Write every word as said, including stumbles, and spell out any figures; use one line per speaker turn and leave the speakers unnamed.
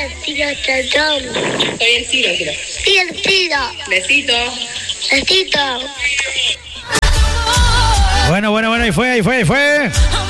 tío Chatón.
Estoy bien, Ciro, Ciro.
Tío Ciro.
Besito.
Besito.
Bueno, bueno, bueno, ahí fue, ahí fue, ahí fue.